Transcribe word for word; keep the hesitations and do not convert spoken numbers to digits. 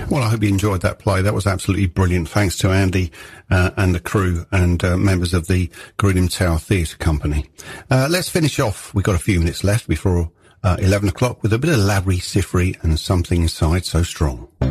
Well, I hope you enjoyed that play. That was absolutely brilliant. Thanks to Andy uh, and the crew and uh, members of the Greenham Tower Theatre Company. Uh, let's finish off. We've got a few minutes left before uh, eleven o'clock with a bit of Lavery, Sifri and Something Inside So Strong.